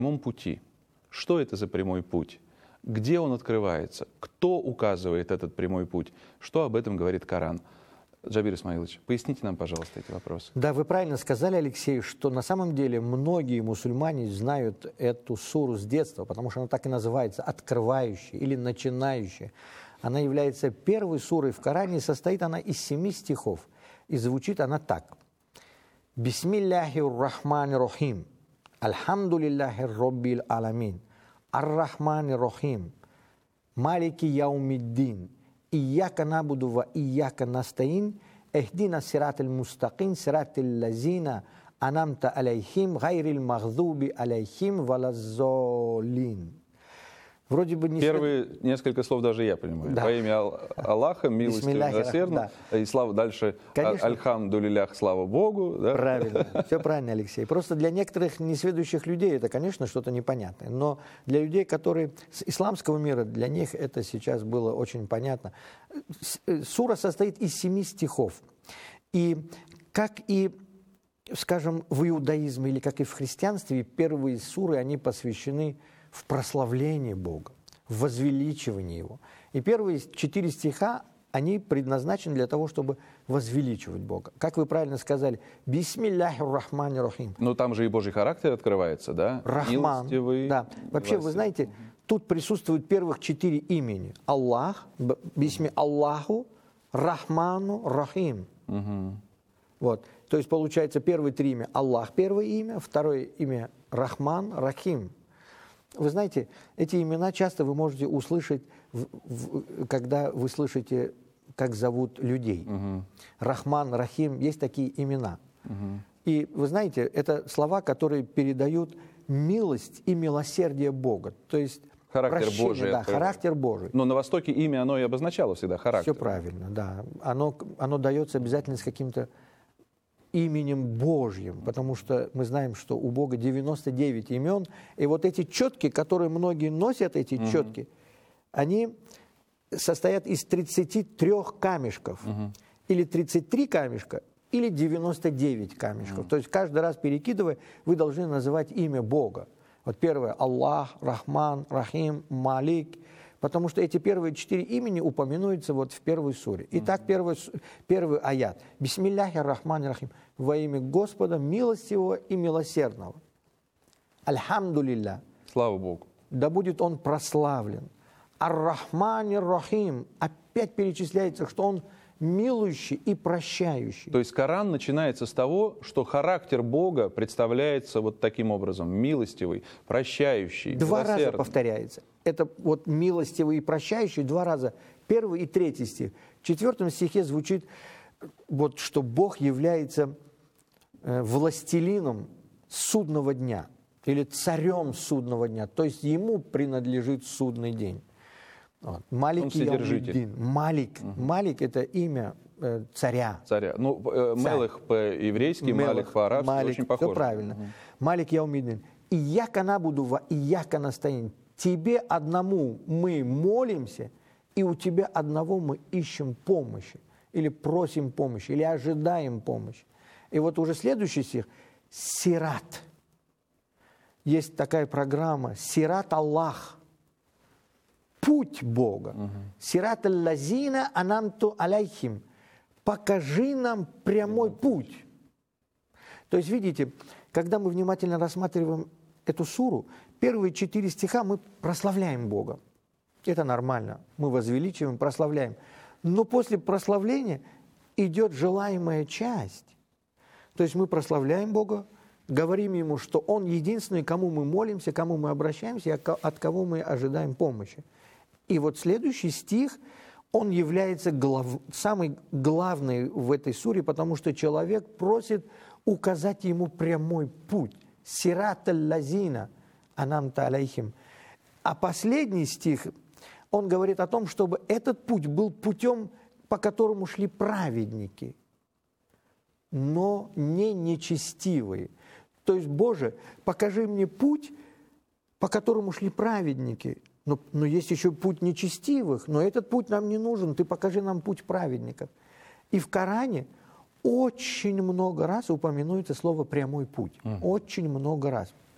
прямом пути. Что это за прямой путь? Где он открывается? Кто указывает этот прямой путь? Что об этом говорит Коран? Джабир Исмаилович, поясните нам, пожалуйста, эти вопросы. Да, вы правильно сказали, Алексей, что на самом деле многие мусульмане знают эту суру с детства, потому что она так и называется, открывающая или начинающая. Она является первой сурой в Коране, состоит она из 7 стихов. И звучит она так. Бисмилляхир рахманир рахим. Альхамдулиллахи роббил аламин. Ар-рахманир рахим. Малики яумиддин. Ияка набуду ва ияка настаин. Эхдина сиратил мустакин. Сиратил лазина. Анамта алейхим. Гайрил махзуби алейхим. Валаззолин. Вроде бы не Первые несколько слов даже я понимаю. Да. Во имя Аллаха, милости милосердного. Да. И слава дальше. Альхамдулиллях, слава Богу. Да? Правильно. Все правильно, Алексей. Просто для некоторых несведущих людей это, конечно, что-то непонятное. Но для людей, которые с исламского мира, для них это сейчас было очень понятно. Сура состоит из 7 стихов. И как и, скажем, в иудаизме или как и в христианстве, первые суры, они посвящены в прославлении Бога, в возвеличивании Его. И первые 4 стиха, они предназначены для того, чтобы возвеличивать Бога. Как вы правильно сказали, бисмилляхир рахманир рахим. Но там же и Божий характер открывается, да? Рахман. Милостивый. Да. Вообще, вы знаете, тут присутствуют первых 4 имени. Аллах, бисми Аллаху, Рахману, Рахим. Угу. Вот. То есть, получается, первые 3 имя Аллах, первое имя, второе имя Рахман, Рахим. Вы знаете, эти имена часто вы можете услышать, когда вы слышите, как зовут людей. Рахман, Рахим, есть такие имена. И вы знаете, это слова, которые передают милость и милосердие Бога. То есть характер Божий. Да, характер Божий. Но на Востоке имя, оно и обозначало всегда характер. Все правильно, да. Оно дается обязательно с каким-то именем Божьим, потому что мы знаем, что у Бога 99 имен, и вот эти четки, которые многие носят, эти четки, они состоят из 33 камешков, или 33 камешка, или 99 камешков. То есть каждый раз перекидывая, вы должны называть имя Бога. Вот первое – Аллах, Рахман, Рахим, Малик. Потому что эти первые 4 имени упоминаются вот в первой суре. Итак, первый аят. Бисмилляхир рахманир рахим. Во имя Господа милостивого и милосердного. Альхамдулилля. Слава Богу. Да будет Он прославлен. Ар-рахманир рахим. Опять перечисляется, что Он милующий и прощающий. То есть Коран начинается с того, что характер Бога представляется вот таким образом. Милостивый, прощающий, 2 раза повторяется. Это вот милостивый и прощающий 2 раза. 1 и 3 стих. В 4 стихе звучит, вот, что Бог является властелином судного дня или царем судного дня. То есть Ему принадлежит судный день. Вот. Малик Яумиддин. Малик. Малик – это имя царя. Царя. Ну, Мелех по-еврейски, Малик по-арабски очень похоже. Все правильно. Малик Яумиддин. Ияка набуду ва ияка настаин. Тебе одному мы молимся, и у тебя одного мы ищем помощи, или просим помощи, или ожидаем помощи. И вот уже следующий стих – Сират. Есть такая программа «Сират Аллах». Путь Бога. Сират аль-лазина анамту алейхим. Покажи нам прямой путь. То есть, видите, когда мы внимательно рассматриваем эту суру, первые 4 стиха мы прославляем Бога. Это нормально. Мы возвеличиваем, прославляем. Но после прославления идет желаемая часть. То есть мы прославляем Бога, говорим Ему, что Он единственный, кому мы молимся, кому мы обращаемся, и от кого мы ожидаем помощи. И вот следующий стих, он является самый главный в этой суре, потому что человек просит указать ему прямой путь. Сират аль-лазина анамта алейхим. А последний стих, он говорит о том, чтобы этот путь был путем, по которому шли праведники, но не нечестивые. То есть, Боже, покажи мне путь, по которому шли праведники. Но есть еще путь нечестивых, но этот путь нам не нужен, ты покажи нам путь праведников. И в Коране очень много раз упоминается слово «прямой путь». Очень много раз.